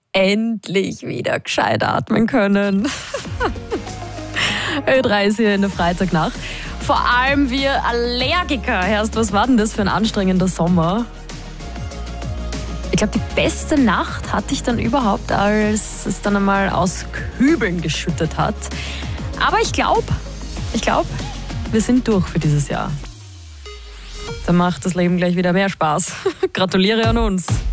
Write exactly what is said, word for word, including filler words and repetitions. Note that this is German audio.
endlich wieder gescheit atmen können. Ö drei ist hier in der Freitagnacht. Vor allem wir Allergiker. Erst, was war denn das für ein anstrengender Sommer? Ich glaube, die beste Nacht hatte ich dann überhaupt, als es dann einmal aus Kübeln geschüttet hat. Aber ich glaube, ich glaube, wir sind durch für dieses Jahr. Dann macht das Leben gleich wieder mehr Spaß. Gratuliere an uns.